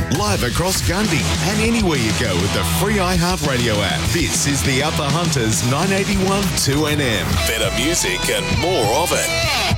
live across Gundy and anywhere you go with the free iHeartRadio app. This is the Upper Hunters 981 2NM. Better music and more of it.